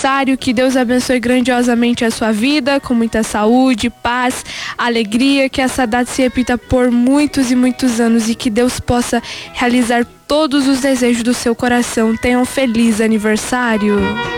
aniversário, que Deus abençoe grandiosamente a sua vida, com muita saúde, paz, alegria, que essa data se repita por muitos e muitos anos e que Deus possa realizar todos os desejos do seu coração. Tenha um feliz aniversário.